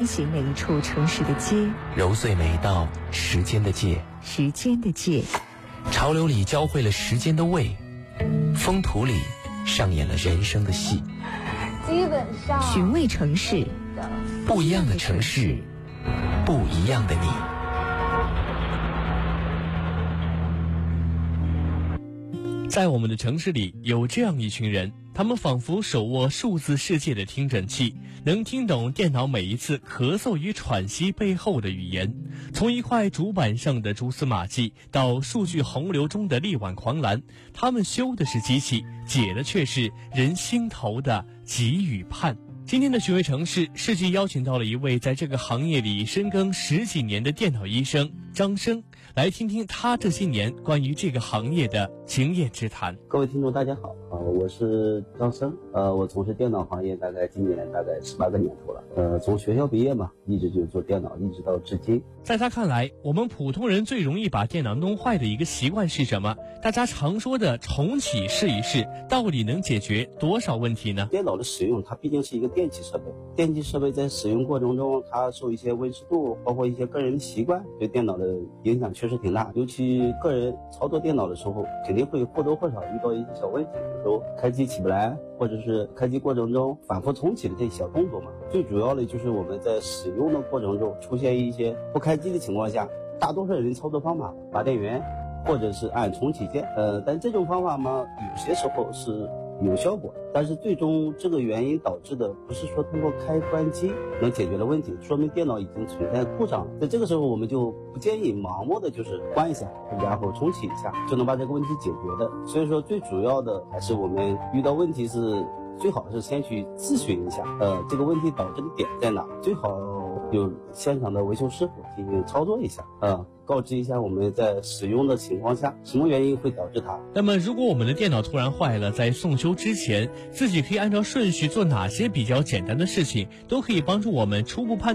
洗每一处城市的街， 揉碎每一道时间的界。 时间的界， 潮流里教会了时间的味，风土里上演了人生的戏。 基本上寻味城市， 不一样的城市，不一样的你。 在我们的城市里，有这样一群人，他们仿佛手握数字世界的听诊器，能听懂电脑每一次咳嗽与喘息背后的语言。从一块主板上的蛛丝马迹，到数据洪流中的力挽狂澜，他们修的是机器，解的却是人心头的急与盼。今天的寻味城市，世纪邀请到了一位在这个行业里深耕10几年的电脑医生张生，来听听他这些年关于这个行业的经验之谈。 各位听众大家好，我是张生，我从事电脑行业今年18个年头了，从学校毕业嘛，一直就做电脑，一直到至今。 在他看来，我们普通人最容易把电脑弄坏的一个习惯是什么？大家常说的重启试一试，到底能解决多少问题呢？ 电脑的使用，它毕竟是一个电气设备，电气设备在使用过程中，它受一些温湿度，包括一些个人的习惯，对电脑的影响确实挺大。尤其个人操作电脑的时候，肯定会或多或少遇到一些小问题，比如说开机起不来，或者是开机过程中反复重启的这些小动作嘛。最主要的就是我们在使用的过程中出现一些不开机的情况下，大多数人操作方法拔电源或者是按重启键，但这种方法嘛，有些时候是有效果，但是最终这个原因导致的不是说通过开关机能解决的问题，说明电脑已经存在故障了。在这个时候，我们就不建议盲目的就是关一下，然后重启一下就能把这个问题解决的。所以说，最主要的还是我们遇到问题是最好是先去咨询一下，这个问题导致的点在哪，最好有现场的维修师傅进行操作一下，告知一下我们在使用的情况下什么原因会导致它。 那么如果我们的电脑突然坏了，在送修之前，自己可以按照顺序做哪些比较简单的事情，都可以帮助我们初步判断